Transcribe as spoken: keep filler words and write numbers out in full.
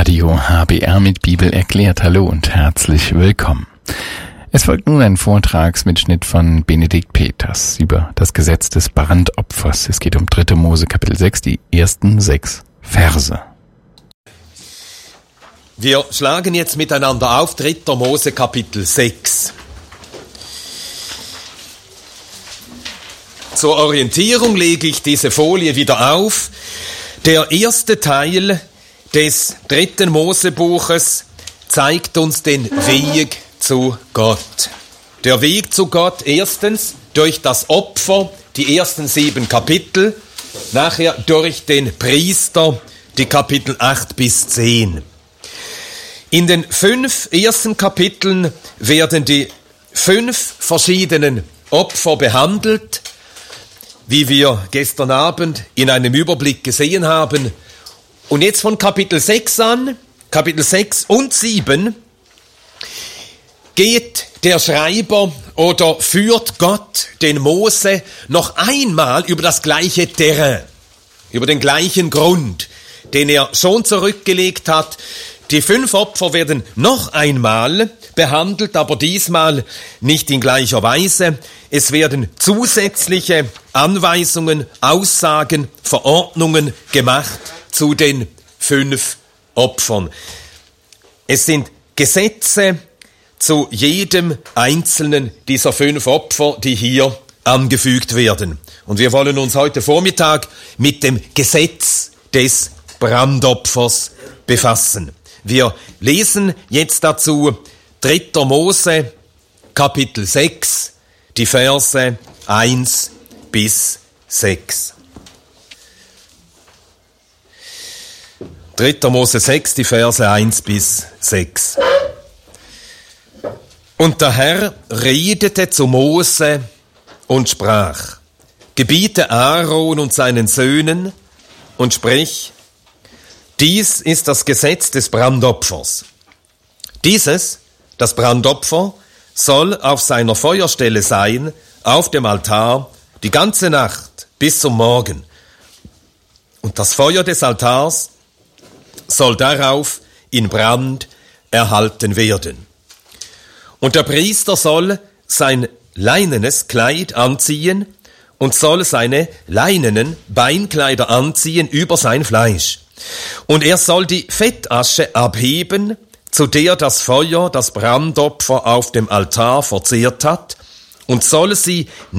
Radio H B R mit Bibel erklärt. Hallo und herzlich willkommen. Es folgt nun ein Vortragsmitschnitt von Benedikt Peters über das Gesetz des Brandopfers. Es geht um dritte Mose Kapitel sechs, die ersten sechs Verse. Wir schlagen jetzt miteinander auf dritte Mose Kapitel sechs. Zur Orientierung lege ich diese Folie wieder auf. Der erste Teil des dritten Mosebuches zeigt uns den Weg zu Gott. Der Weg zu Gott erstens durch das Opfer, die ersten sieben Kapitel, nachher durch den Priester, die Kapitel acht bis zehn. In den fünf ersten Kapiteln werden die fünf verschiedenen Opfer behandelt, wie wir gestern Abend in einem Überblick gesehen haben. Und jetzt von Kapitel sechs an, Kapitel sechs und sieben, geht der Schreiber oder führt Gott den Mose noch einmal über das gleiche Terrain, über den gleichen Grund, den er schon zurückgelegt hat. Die fünf Opfer werden noch einmal behandelt, aber diesmal nicht in gleicher Weise. Es werden zusätzliche Anweisungen, Aussagen, Verordnungen gemacht zu den fünf Opfern. Es sind Gesetze zu jedem einzelnen dieser fünf Opfer, die hier angefügt werden. Und wir wollen uns heute Vormittag mit dem Gesetz des Brandopfers befassen. Wir lesen jetzt dazu dritte Mose Kapitel sechs, die Verse eins bis sechs. dritte Mose sechs, die Verse eins bis sechs. Und der Herr redete zu Mose und sprach: Gebiete Aaron und seinen Söhnen und sprich: Dies ist das Gesetz des Brandopfers. Dieses, das Brandopfer, soll auf seiner Feuerstelle sein, auf dem Altar, die ganze Nacht bis zum Morgen. Und das Feuer des Altars soll darauf in Brand erhalten werden. Und der Priester soll sein leinenes Kleid anziehen und soll seine leinenen Beinkleider anziehen über sein Fleisch. Und er soll die Fettasche abheben, zu der das Feuer das Brandopfer auf dem Altar verzehrt hat, und soll sie